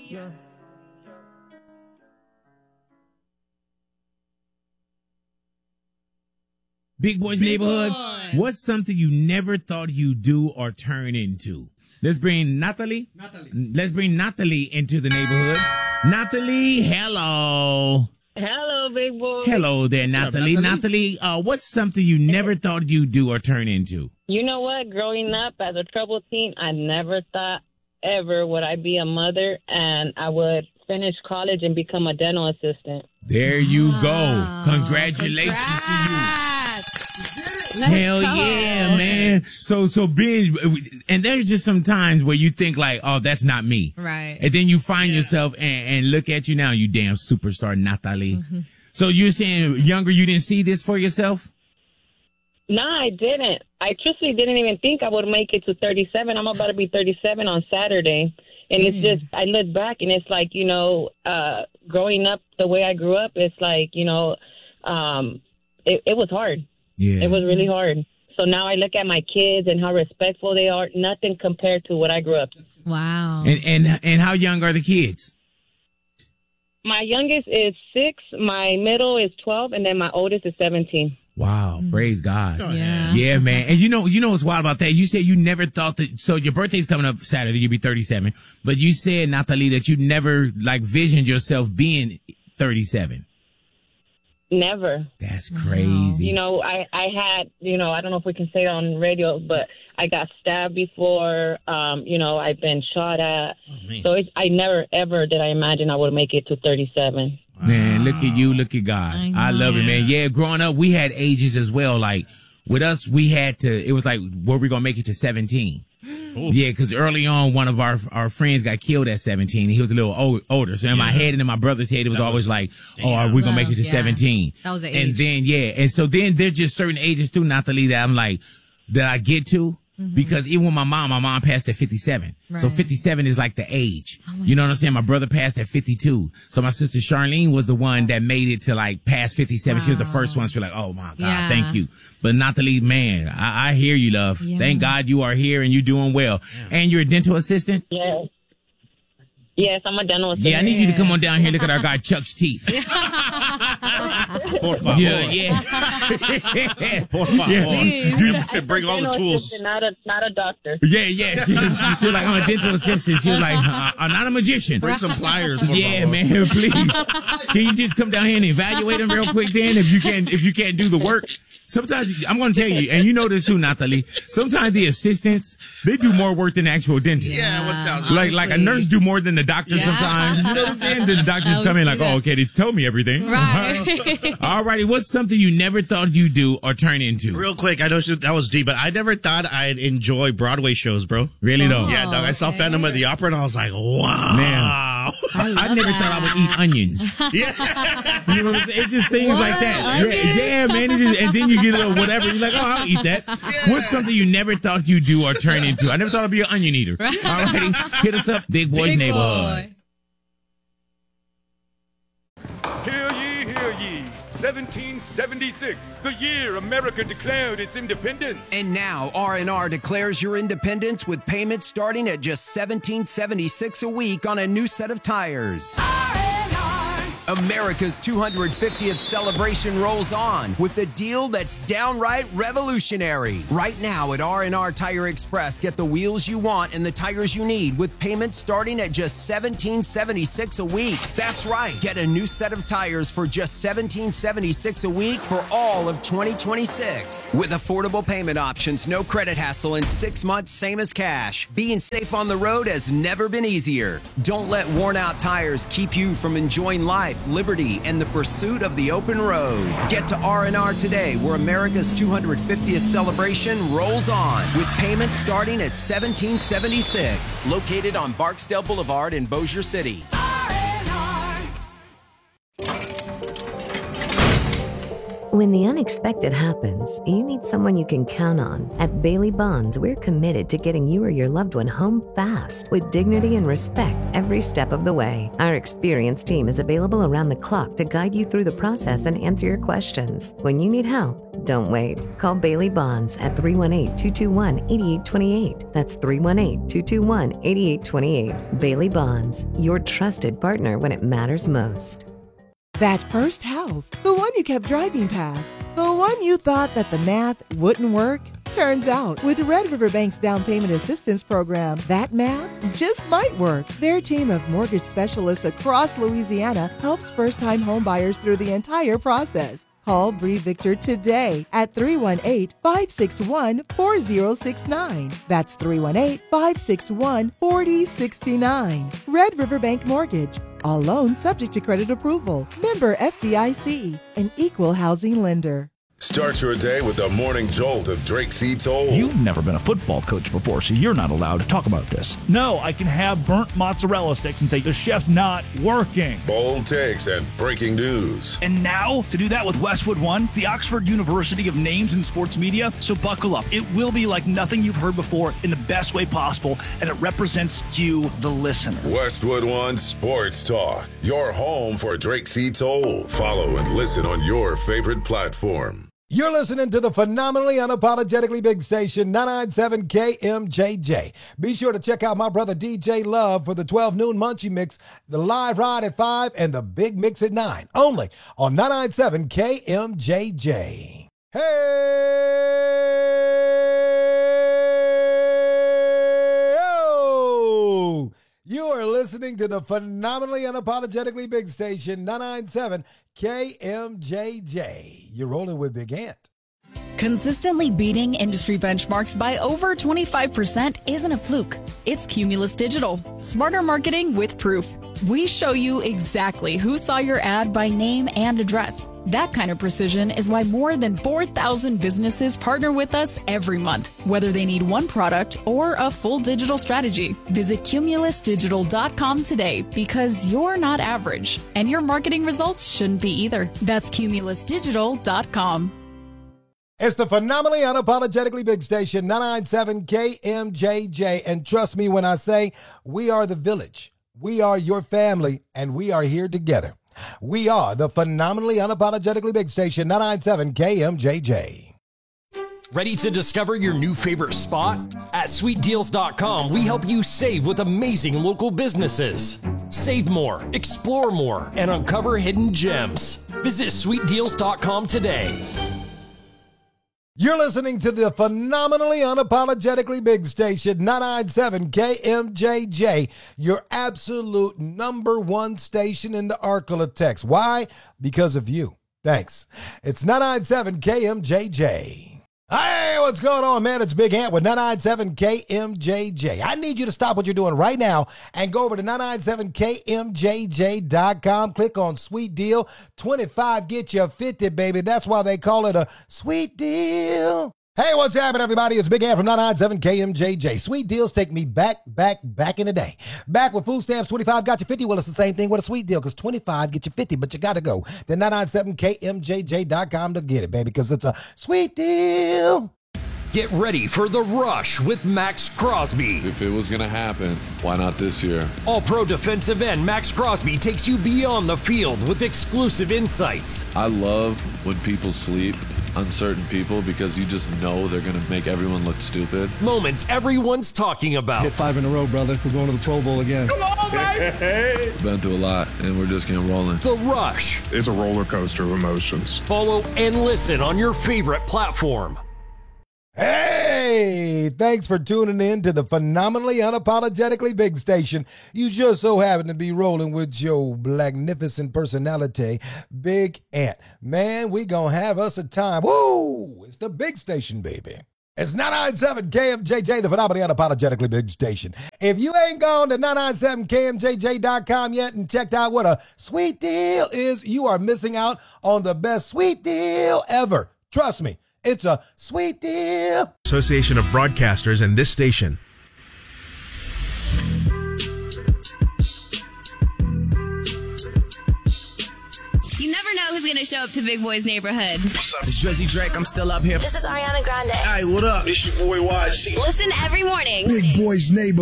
Big Boy's Neighborhood. What's something you never thought you'd do or turn into? Let's bring Natalie. Let's bring Natalie into the neighborhood. Natalie, hello. Hello, Big Boy. Hello there, Natalie. Natalie, what's something you never thought you'd do or turn into? You know what? Growing up as a troubled teen, I never thought ever would I be a mother and I would finish college and become a dental assistant. There you go. Congratulations to you. Hell yeah, man. So being, and there's just some times where you think like, oh, that's not me. Right. And then you find yourself and look at you now, you damn superstar, Natalie. Mm-hmm. So you're saying younger, you didn't see this for yourself? No, I didn't. I truthfully didn't even think I would make it to 37. I'm about to be 37 on Saturday. And it's just, I look back and it's like, growing up the way I grew up, it's like, it was hard. Yeah. It was really hard. So now I look at my kids and how respectful they are. Nothing compared to what I grew up. Wow. And how young are the kids? My youngest is 6, my middle is 12, and then my oldest is 17. Wow. Praise God. Oh, yeah. Yeah, man. And you know what's wild about that? You said you never thought that, so your birthday's coming up Saturday, you'll be 37, but you said, Natalie, that you never visioned yourself being 37. Never. That's crazy. I had, I don't know if we can say it on radio, but I got stabbed before. I've been shot at. Oh, so I never, ever did I imagine I would make it to 37. Wow. Man, look at you. Look at God. I love it, man. Yeah, growing up, we had ages as well. Like, with us, we had to, it was like, were we going to make it to 17? Ooh. Yeah, because early on, one of our friends got killed at 17. He was a little older. So in my head and in my brother's head, it was always like, are we going to make it to 17? That was the age. And then, and so then there's just certain ages too, Natalie, that I'm like, that I get to. Mm-hmm. Because even with my mom passed at 57. Right. So 57 is like the age. Oh, you know what I'm saying? My brother passed at 52. So my sister Charlene was the one that made it to past 57. Wow. She was the first one to feel like, oh my God, thank you. But Natalie, man, I hear you, love. Yeah. Thank God you are here and you're doing well. Yeah. And you're a dental assistant? Yes. Yes, I'm a dental assistant. Yeah, I need you to come on down here and look at our guy Chuck's teeth. Por favor. Yeah. Por favor. Bring all the tools. Not a doctor. Yeah. She was like, I'm a dental assistant. She was like, I'm not a magician. Bring some pliers. Yeah, man, please. Can you just come down here and evaluate them real quick then if you can't do the work? Sometimes, I'm going to tell you, and you know this too, Natalie, sometimes the assistants, they do more work than the actual dentist. Yeah, like a nurse do more than the doctor sometimes. You know what I'm saying? Then the doctors come in like, oh, okay, they tell me everything. Right. All righty, what's something you never thought you'd do or turn into? Real quick, I know that was deep, but I never thought I'd enjoy Broadway shows, bro. Really though? Yeah, dog. I saw Phantom of the Opera and I was like, wow. Man. I never thought I would eat onions. Yeah. You know what I'm saying? It's just things like that. Yeah, man. And then you get a little whatever. You're like, oh, I'll eat that. Yeah. What's something you never thought you'd do or turn into? I never thought I'd be an onion eater. Right. All righty. Hit us up. Big Boy's Neighborhood. Hear ye, 1776, the year America declared its independence. And now R&R declares your independence with payments starting at just $17.76 a week on a new set of tires. America's 250th celebration rolls on with a deal that's downright revolutionary. Right now at R&R Tire Express, get the wheels you want and the tires you need with payments starting at just $17.76 a week. That's right. Get a new set of tires for just $17.76 a week for all of 2026. With affordable payment options, no credit hassle, and 6 months same as cash. Being safe on the road has never been easier. Don't let worn-out tires keep you from enjoying life, liberty, and the pursuit of the open road. Get to R&R today, where America's 250th celebration rolls on, with payments starting at $17.76. Located on Barksdale Boulevard in Bossier City. When the unexpected happens, you need someone you can count on. At Bailey Bonds, we're committed to getting you or your loved one home fast with dignity and respect every step of the way. Our experienced team is available around the clock to guide you through the process and answer your questions. When you need help, Don't wait. Call Bailey Bonds at 318-221-8828. That's 318-221-8828. Bailey Bonds, your trusted partner when it matters most. That first house, the one you kept driving past, the one you thought that the math wouldn't work. Turns out, with Red River Bank's down payment assistance program, that math just might work. Their team of mortgage specialists across Louisiana helps first-time home buyers through the entire process. Call Bree Victor today at 318-561-4069. That's 318-561-4069. Red River Bank Mortgage. All loans subject to credit approval. Member FDIC, an equal housing lender. Start your day with the morning jolt of Drake C. Toll. You've never been a football coach before, so you're not allowed to talk about this. No, I can have burnt mozzarella sticks and say the chef's not working. Bold takes and breaking news. And now, to do that with Westwood One, the Oxford University of Names in Sports Media. So buckle up. It will be like nothing you've heard before in the best way possible, and it represents you, the listener. Westwood One Sports Talk, your home for Drake C. Toll. Follow and listen on your favorite platform. You're listening to the phenomenally unapologetically big station, 997 KMJJ. Be sure to check out my brother DJ Love for the 12 noon Munchie Mix, the live ride at 5, and the big mix at 9. Only on 997 KMJJ. Hey! Oh! You are listening to the phenomenally unapologetically big station, 997 KMJJ. You're rolling with Big Ant. Consistently beating industry benchmarks by over 25% isn't a fluke. It's Cumulus Digital. Smarter marketing with proof. We show you exactly who saw your ad by name and address. That kind of precision is why more than 4,000 businesses partner with us every month, whether they need one product or a full digital strategy. Visit cumulusdigital.com today because you're not average, and your marketing results shouldn't be either. That's cumulusdigital.com. It's the phenomenally unapologetically big station, 997 KMJJ. And trust me when I say we are the village. We are your family, and we are here together. We are the phenomenally unapologetically big station, 997 KMJJ. Ready to discover your new favorite spot? At SweetDeals.com, we help you save with amazing local businesses. Save more, explore more, and uncover hidden gems. Visit SweetDeals.com today. You're listening to the phenomenally unapologetically big station, 997 KMJJ, your absolute number one station in the Arklatex. Why? Because of you. Thanks. It's 997 KMJJ. Hey, what's going on, man? It's Big Ant with 997 KMJJ. I need you to stop what you're doing right now and go over to 997KMJJ.com. Click on Sweet Deal. 25 get you 50, baby. That's why they call it a sweet deal. Hey, what's happening, everybody? It's Big Ant from 997 KMJJ. Sweet deals take me back in the day. Back with food stamps, 25 got you 50. Well, it's the same thing with a sweet deal because 25 get you 50, but you got to go to 997KMJJ.com to get it, baby, because it's a sweet deal. Get ready for The Rush with Max Crosby. If it was going to happen, why not this year? All-pro defensive end Max Crosby takes you beyond the field with exclusive insights. I love when people sleep, uncertain people, because you just know they're going to make everyone look stupid. Moments everyone's talking about. Hit 5 in a row, brother. We're going to the Pro Bowl again. Come on, baby! Been through a lot, and we're just getting rolling. The Rush. It's a roller coaster of emotions. Follow and listen on your favorite platform. Hey, thanks for tuning in to the phenomenally unapologetically big station. You just so happen to be rolling with your magnificent personality, Big Ant. Man, we gonna have us a time. Woo! It's the big station, baby. It's 997 KMJJ, the phenomenally unapologetically big station. If you ain't gone to 997KMJJ.com yet and checked out what a sweet deal is, you are missing out on the best sweet deal ever. Trust me. It's a sweet deal. Association of Broadcasters and this station. You never know who's going to show up to Big Boy's neighborhood. What's up? It's Drizzy Drake. I'm still up here. This is Ariana Grande. Hey, what up? It's your boy YG. Listen every morning. Big Boy's neighborhood.